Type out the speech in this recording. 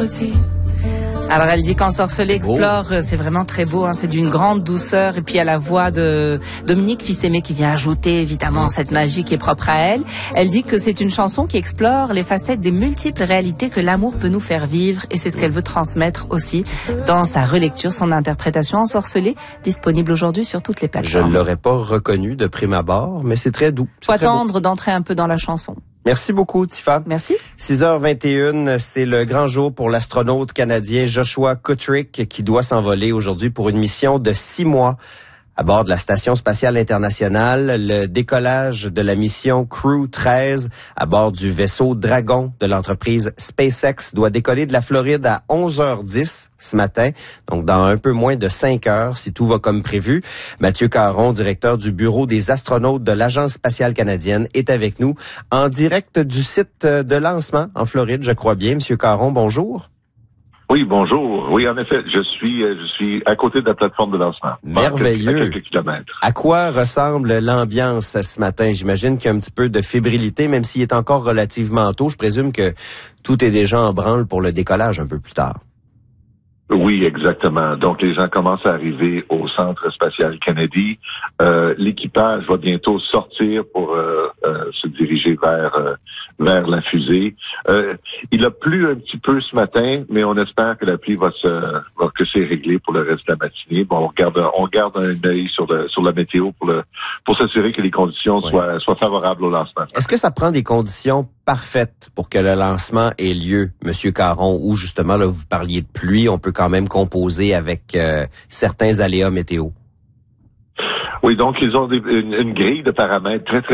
rôti. Alors elle dit qu'Ensorcelé explore, c'est vraiment très beau, c'est d'une grande douceur, et puis à la voix de Dominique Fils-Aimé qui vient ajouter évidemment cette magie qui est propre à elle. Elle dit que c'est une chanson qui explore les facettes des multiples réalités que l'amour peut nous faire vivre, et c'est ce qu'elle veut transmettre aussi dans sa relecture, son interprétation Ensorcelé, disponible aujourd'hui sur toutes les plateformes. Je ne l'aurais pas reconnu de prime abord, mais c'est très doux. Faut attendre d'entrer un peu dans la chanson. Merci beaucoup, Tifa. Merci. 6h21, c'est le grand jour pour l'astronaute canadien Joshua Kutrick qui doit s'envoler aujourd'hui pour une mission de 6 mois à bord de la Station spatiale internationale. Le décollage de la mission Crew 13 à bord du vaisseau Dragon de l'entreprise SpaceX doit décoller de la Floride à 11h10 ce matin, donc dans un peu moins de 5 heures, si tout va comme prévu. Mathieu Caron, directeur du bureau des astronautes de l'Agence spatiale canadienne, est avec nous en direct du site de lancement en Floride, je crois bien. Monsieur Caron, bonjour. Oui, bonjour. Oui, en effet, je suis à côté de la plateforme de lancement. Merveilleux. À quelques kilomètres. À quoi ressemble l'ambiance ce matin? J'imagine qu'il y a un petit peu de fébrilité, même s'il est encore relativement tôt. Je présume que tout est déjà en branle pour le décollage un peu plus tard. Oui, exactement. Donc, les gens commencent à arriver au Centre spatial Kennedy. L'équipage va bientôt sortir pour se diriger vers la fusée. Il a plu un petit peu ce matin, mais on espère que la pluie que c'est réglé pour le reste de la matinée. Bon, on garde un œil sur la météo pour s'assurer que les conditions soient favorables au lancement. Est-ce que ça prend des conditions parfaites pour que le lancement ait lieu, Monsieur Caron, où justement là vous parliez de pluie, on peut quand même composer avec certains aléas météo? Oui, donc ils ont une grille de paramètres très